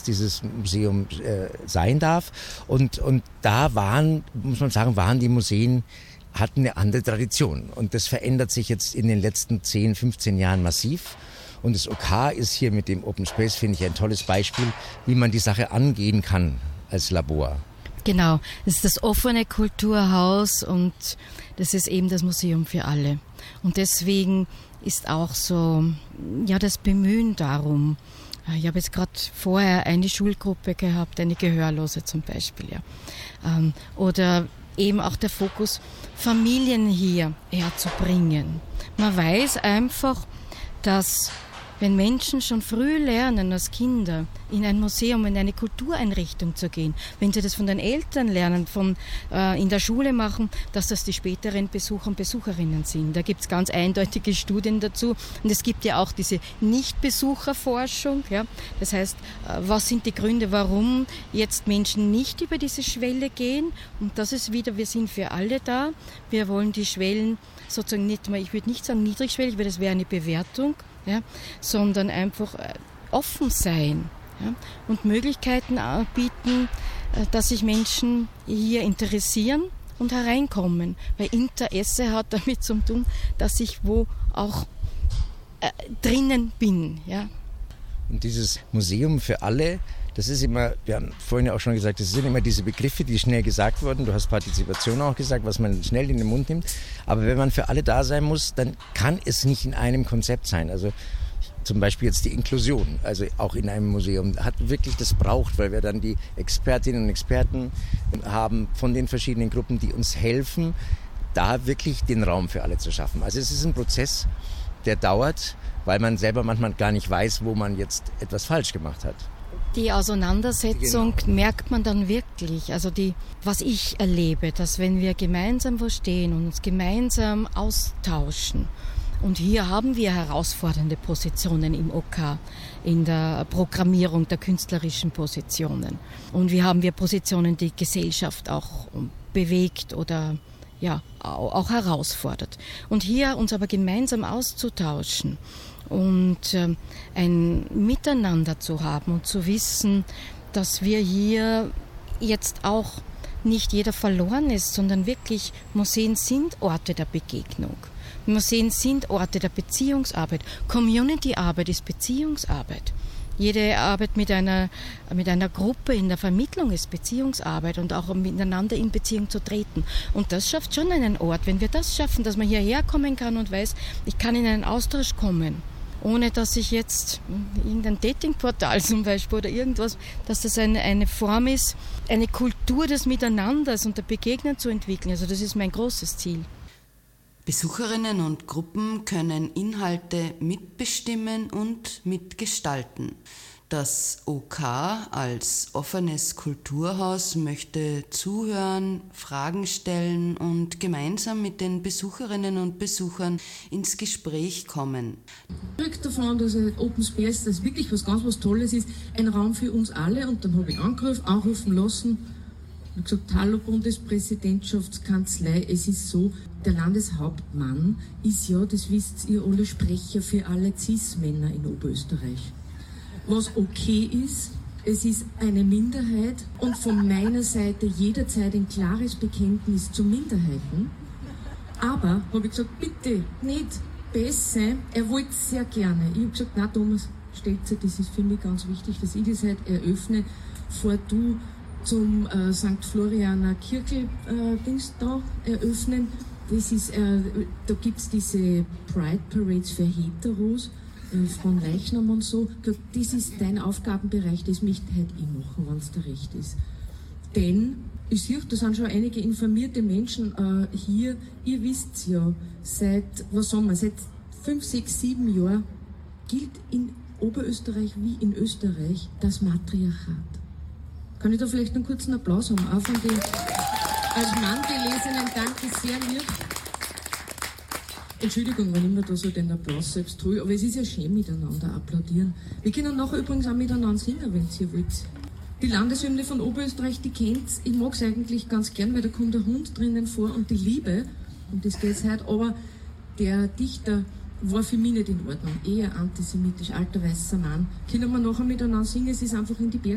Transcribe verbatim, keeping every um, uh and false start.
dieses Museum äh, sein darf. Und, und da waren, muss man sagen, waren die Museen, hatten eine andere Tradition. Und das verändert sich jetzt in den letzten zehn, fünfzehn Jahren massiv. Und das O K ist hier mit dem Open Space, finde ich, ein tolles Beispiel, wie man die Sache angehen kann als Labor. Genau, das ist das offene Kulturhaus und das ist eben das Museum für alle. Und deswegen ist auch so, ja, das Bemühen darum. Ich habe jetzt gerade vorher eine Schulgruppe gehabt, eine Gehörlose zum Beispiel, ja. Ähm, oder eben auch der Fokus, Familien hier herzubringen. Man weiß einfach, dass wenn Menschen schon früh lernen, als Kinder, in ein Museum, in eine Kultureinrichtung zu gehen, wenn sie das von den Eltern lernen, von, äh, in der Schule machen, dass das die späteren Besucher und Besucherinnen sind. Da gibt es ganz eindeutige Studien dazu. Und es gibt ja auch diese Nichtbesucherforschung. Ja? Das heißt, äh, was sind die Gründe, warum jetzt Menschen nicht über diese Schwelle gehen? Und das ist wieder, wir sind für alle da. Wir wollen die Schwellen sozusagen nicht mal, ich würde nicht sagen niedrigschwellig, weil das wäre eine Bewertung, ja, sondern einfach offen sein, ja, und Möglichkeiten bieten, dass sich Menschen hier interessieren und hereinkommen. Weil Interesse hat damit zu tun, dass ich wo auch äh, drinnen bin. Ja. Und dieses Museum für alle, das ist immer, wir haben vorhin ja auch schon gesagt, das sind immer diese Begriffe, die schnell gesagt wurden. Du hast Partizipation auch gesagt, was man schnell in den Mund nimmt. Aber wenn man für alle da sein muss, dann kann es nicht in einem Konzept sein. Also zum Beispiel jetzt die Inklusion, also auch in einem Museum, hat wirklich das braucht, weil wir dann die Expertinnen und Experten haben von den verschiedenen Gruppen, die uns helfen, da wirklich den Raum für alle zu schaffen. Also es ist ein Prozess, der dauert, weil man selber manchmal gar nicht weiß, wo man jetzt etwas falsch gemacht hat. Die Auseinandersetzung genau. merkt man dann wirklich. Also die, was ich erlebe, dass wenn wir gemeinsam wo stehen und uns gemeinsam austauschen, und hier haben wir herausfordernde Positionen im O K, in der Programmierung der künstlerischen Positionen. Und wir haben wir Positionen, die Gesellschaft auch bewegt oder ja, auch herausfordert. Und hier uns aber gemeinsam auszutauschen und äh, ein Miteinander zu haben und zu wissen, dass wir hier jetzt auch nicht jeder verloren ist, sondern wirklich Museen sind Orte der Begegnung. Museen sind Orte der Beziehungsarbeit. Community-Arbeit ist Beziehungsarbeit. Jede Arbeit mit einer, mit einer Gruppe in der Vermittlung ist Beziehungsarbeit und auch miteinander in Beziehung zu treten. Und das schafft schon einen Ort. Wenn wir das schaffen, dass man hierher kommen kann und weiß, ich kann in einen Austausch kommen, ohne dass ich jetzt irgendein Datingportal zum Beispiel oder irgendwas, dass das eine, eine Form ist, eine Kultur des Miteinanders und der Begegnung zu entwickeln. Also das ist mein großes Ziel. Besucherinnen und Gruppen können Inhalte mitbestimmen und mitgestalten. Das O K als offenes Kulturhaus möchte zuhören, Fragen stellen und gemeinsam mit den Besucherinnen und Besuchern ins Gespräch kommen. Ich spreche davon, dass Open Space das wirklich was ganz was Tolles ist, ein Raum für uns alle. Und dann habe ich angerufen, anrufen lassen und gesagt, hallo Bundespräsidentschaftskanzlei, es ist so, der Landeshauptmann ist ja, das wisst ihr alle, Sprecher für alle Cis-Männer in Oberösterreich. Was okay ist, es ist eine Minderheit und von meiner Seite jederzeit ein klares Bekenntnis zu Minderheiten. Aber, habe ich gesagt, bitte nicht besser, er wollte es sehr gerne. Ich habe gesagt, na Thomas Stelzer, das ist für mich ganz wichtig, dass ich das heute eröffne, vor du zum äh, Sankt Florianer Kirkel-Dings äh, da eröffnen. Das ist, äh, da gibt es diese Pride Parades für Heteros, äh, von Leichnam und so. Das ist dein Aufgabenbereich, das möchte ich heute eh machen, wenn es dir recht ist. Denn, ich sehe, da sind schon einige informierte Menschen äh, hier. Ihr wisst ja, seit, was sagen wir, seit fünf, sechs, sieben Jahren gilt in Oberösterreich wie in Österreich das Matriarchat. Kann ich da vielleicht einen kurzen Applaus haben? Auch von den als Mann gelesenen, danke sehr lieb. Entschuldigung, wenn ich mir da so den Applaus selbst tue, aber es ist ja schön miteinander applaudieren. Wir können nachher übrigens auch miteinander singen, wenn ihr wollt. Die Landeshymne von Oberösterreich, die kennt's. Ich mag's eigentlich ganz gern, weil da kommt der Hund drinnen vor und die Liebe, um das geht's heute, aber der Dichter war für mich nicht in Ordnung. Eher antisemitisch, alter weißer Mann. Können wir nachher miteinander singen, es ist einfach in die Berge.